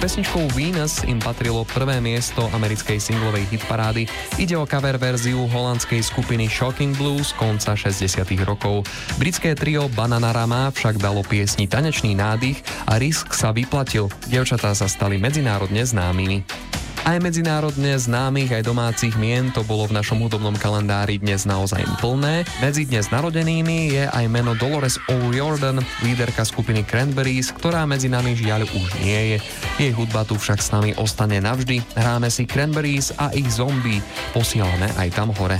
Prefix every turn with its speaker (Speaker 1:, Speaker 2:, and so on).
Speaker 1: pesničkou Venus im patrilo prvé miesto americkej singlovej hitparády. Ide o cover verziu holandskej skupiny Shocking Blues konca 60. rokov. Britské trio Bananarama však dalo piesni tanečný nádych a risk sa vyplatil. Dievčatá sa stali medzinárodne známymi. Aj medzinárodne známych, aj domácich mien to bolo v našom hudobnom kalendári dnes naozaj plné. Medzi dnes narodenými je aj meno Dolores O'Riordan, líderka skupiny Cranberries, ktorá medzi nami žiaľ už nie je. Jej hudba tu však s nami ostane navždy. Hráme si Cranberries a ich Zombie. Posielame aj tam hore.